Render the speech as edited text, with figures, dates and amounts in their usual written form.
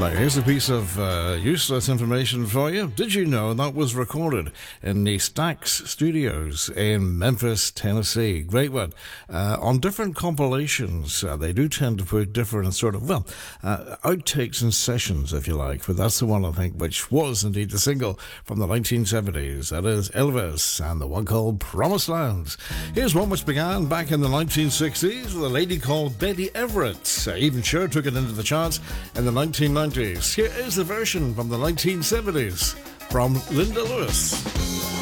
Now, here's a piece of useless information for you. Did you know that was recorded in the Stax Studios in Memphis, Tennessee? Great one. On different compilations, they do tend to put different sort of, outtakes and sessions, if you like. But that's the one, I think, which was indeed the single from the 1970s. That is Elvis and the one called Promised Lands. Here's one which began back in the 1960s with a lady called Betty Everett. Even Cher took it into the charts in the 1990s. Here is the version from the 1970s from Linda Lewis.